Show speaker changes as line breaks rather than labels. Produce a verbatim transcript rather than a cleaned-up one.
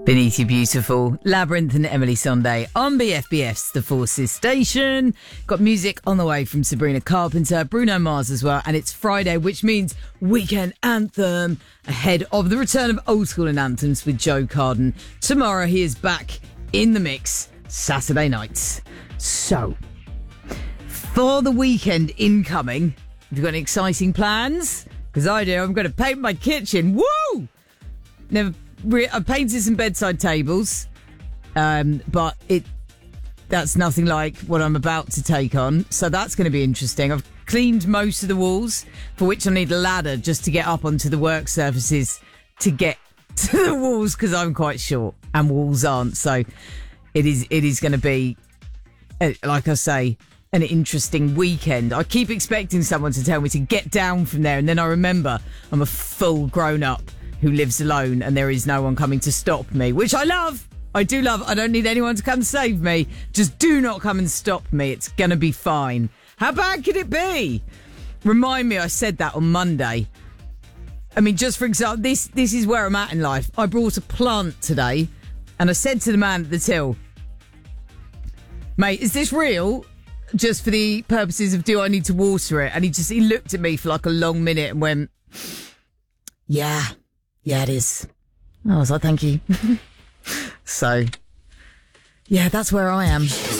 Beneath You Beautiful, Labyrinth and Emily Sondé on B F B F's The Forces Station. Got music on the way from Sabrina Carpenter, Bruno Mars as well, and it's Friday, which means Weekend Anthem ahead of the return of Old School and Anthems with Joe Carden. Tomorrow he is back in the mix, Saturday nights. So, for the weekend incoming, have you got any exciting plans? Because I do. I'm going to paint my kitchen. Woo! Never... I painted some bedside tables, um, but it that's nothing like what I'm about to take on. So that's going to be interesting. I've cleaned most of the walls, for which I need a ladder just to get up onto the work surfaces to get to the walls because I'm quite short and walls aren't. So it is it is going to be, like I say, an interesting weekend. I keep expecting someone to tell me to get down from there, and then I remember I'm a full grown up who lives alone and there is no one coming to stop me, which I love. I do love. I don't need anyone to come save me. Just do not come and stop me. It's going to be fine. How bad could it be? Remind me I said that on Monday. I mean, just for example, this, this is where I'm at in life. I brought a plant today and I said to the man at the till, mate, is this real? Just for the purposes of do I need to water it? And he just, he looked at me for like a long minute and went, yeah. Yeah, it is. I was like, thank you. So, yeah, that's where I am.